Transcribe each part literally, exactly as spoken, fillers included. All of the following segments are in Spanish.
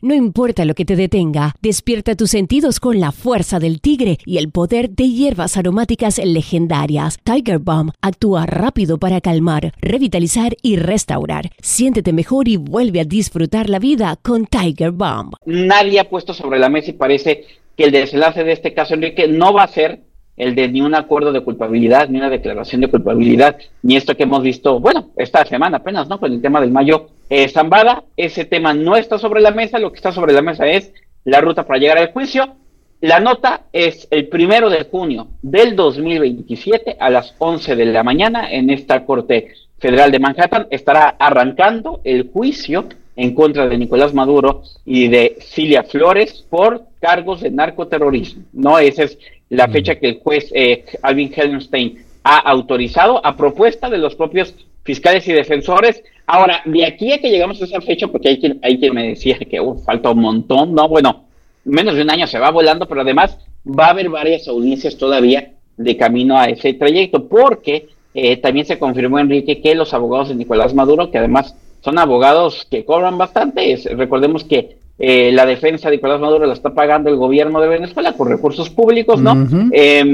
No importa lo que te detenga, despierta tus sentidos con la fuerza del tigre y el poder de hierbas aromáticas legendarias. Tiger Balm actúa rápido para calmar, revitalizar y restaurar. Siéntete mejor y vuelve a disfrutar la vida con Tiger Balm. Nadie ha puesto sobre la mesa y parece que el desenlace de este caso, Enrique, no va a ser el de ni un acuerdo de culpabilidad, ni una declaración de culpabilidad, ni esto que hemos visto, bueno, esta semana apenas, ¿no? Con el tema del Mayo eh, Zambada. Ese tema no está sobre la mesa. Lo que está sobre la mesa es la ruta para llegar al juicio. La nota es el primero de junio del dos mil veintisiete a las once de la mañana en esta Corte Federal de Manhattan. Estará arrancando el juicio en contra de Nicolás Maduro y de Cilia Flores por cargos de narcoterrorismo, ¿no? Esa es la fecha que el juez eh, Alvin Hellenstein ha autorizado a propuesta de los propios fiscales y defensores. Ahora, de aquí a que llegamos a esa fecha, porque hay quien, hay quien me decía que uh, falta un montón, ¿no? Bueno, menos de un año se va volando, pero además va a haber varias audiencias todavía de camino a ese trayecto, porque eh, también se confirmó, Enrique, que los abogados de Nicolás Maduro, que además son abogados que cobran bastante, es, recordemos que Eh, la defensa de Nicolás Maduro la está pagando el gobierno de Venezuela con recursos públicos, ¿no? Uh-huh. Eh,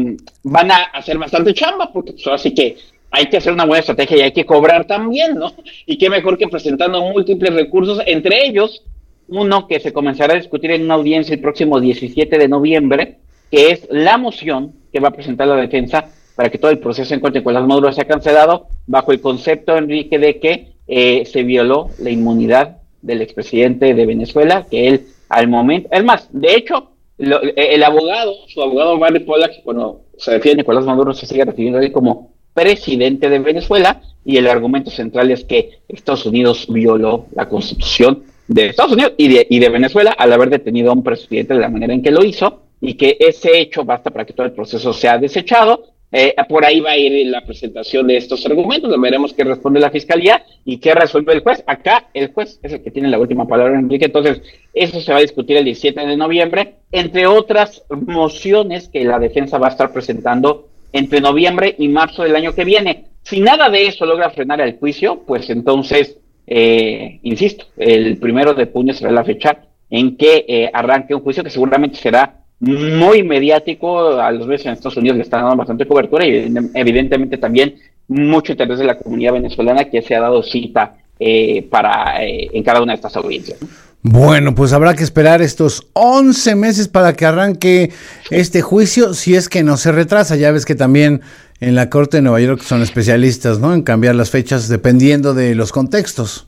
van a hacer bastante chamba, porque pues, así que hay que hacer una buena estrategia y hay que cobrar también, ¿no? Y qué mejor que presentando múltiples recursos, entre ellos uno que se comenzará a discutir en una audiencia el próximo diecisiete de noviembre, que es la moción que va a presentar la defensa para que todo el proceso en contra de Nicolás Maduro sea cancelado, bajo el concepto, Enrique, de que eh, se violó la inmunidad del expresidente de Venezuela, que él al momento, es más, de hecho, lo, el abogado, su abogado Barry Pollack, cuando se refiere a Nicolás Maduro, se sigue refiriendo a él como presidente de Venezuela, y el argumento central es que Estados Unidos violó la constitución de Estados Unidos y de, y de Venezuela al haber detenido a un presidente de la manera en que lo hizo, y que ese hecho basta para que todo el proceso sea desechado. Eh, por ahí va a ir la presentación de estos argumentos, veremos qué responde la fiscalía y qué resuelve el juez. Acá el juez es el que tiene la última palabra, Enrique, entonces eso se va a discutir el diecisiete de noviembre, entre otras mociones que la defensa va a estar presentando entre noviembre y marzo del año que viene. Si nada de eso logra frenar el juicio, pues entonces, eh, insisto, el primero de junio será la fecha en que eh, arranque un juicio que seguramente será muy mediático. A los veces en Estados Unidos le están dando bastante cobertura y evidentemente también mucho interés de la comunidad venezolana, que se ha dado cita eh, para eh, en cada una de estas audiencias. Bueno, pues habrá que esperar estos once meses para que arranque este juicio, si es que no se retrasa. Ya ves que también en la Corte de Nueva York son especialistas, ¿no?, en cambiar las fechas dependiendo de los contextos.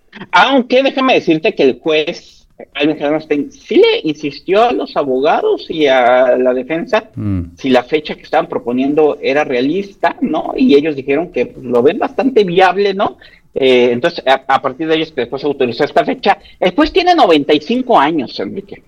Aunque déjame decirte que el juez Alvin Hellenstein sí le insistió a los abogados y a la defensa mm. si la fecha que estaban proponiendo era realista, ¿no? Y ellos dijeron que pues, lo ven bastante viable, ¿no? Eh, entonces, a, a partir de ellos que después se autorizó esta fecha. El juez tiene noventa y cinco años, Enrique.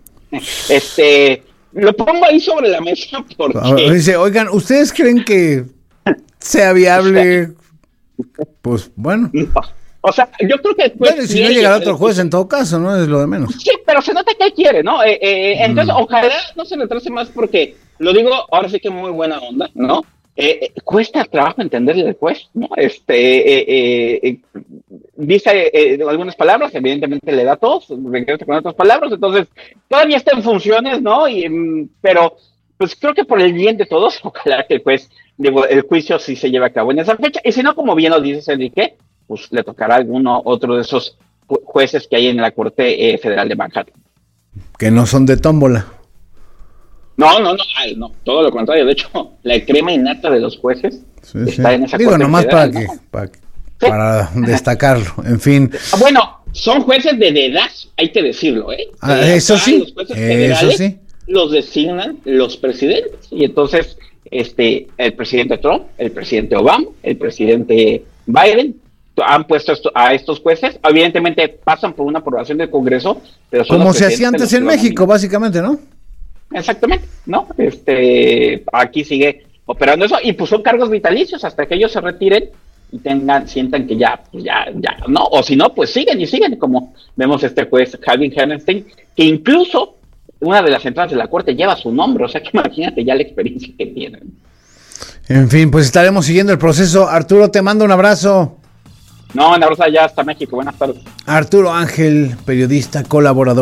Este, lo pongo ahí sobre la mesa porque... Dice, oigan, ¿ustedes creen que sea viable? Pues bueno... No. O sea, yo creo que... Bueno, si no llega otro juez, en todo caso, ¿no? Es lo de menos. Sí, pero se nota que él quiere, ¿no? Eh, eh, entonces, mm. ojalá no se retrase más porque, lo digo, ahora sí que muy buena onda, ¿no? Eh, eh, cuesta trabajo entenderle al juez, ¿no? Este, eh, eh, eh, dice eh, algunas palabras, evidentemente le da tos, regresa con otras palabras, entonces, todavía está en funciones, ¿no? Y, pero, pues creo que por el bien de todos, ojalá que el juez, digo, el juicio sí se lleve a cabo en esa fecha, y si no, como bien lo dices, Enrique, pues le tocará a alguno otro de esos ju- jueces que hay en la Corte eh, Federal de Manhattan. Que no son de tómbola. No, no, no, ay, no, todo lo contrario. De hecho, la crema innata de los jueces sí, está sí. en esa Digo, Corte nomás Federal, para, ¿no? que, para, sí. para destacarlo, en fin. Bueno, son jueces de dedazo, hay que decirlo, ¿eh? Ah, eh eso sí, los jueces federales eso sí. los designan los presidentes. Y entonces, este, el presidente Trump, el presidente Obama, el presidente Biden, han puesto esto, a estos jueces, evidentemente pasan por una aprobación del Congreso, pero son como se hacía antes en México, básicamente, ¿no? Exactamente, ¿no? Este, aquí sigue operando eso, y pues son cargos vitalicios hasta que ellos se retiren y tengan, sientan que ya, pues ya, ya, ¿no? O si no, pues siguen y siguen, como vemos este juez Alvin Hellenstein, que incluso una de las entradas de la corte lleva su nombre, o sea que imagínate ya la experiencia que tienen. En fin, pues estaremos siguiendo el proceso. Arturo, te mando un abrazo. No, un abrazo allá hasta México, buenas tardes. Arturo Ángel, periodista, colaborador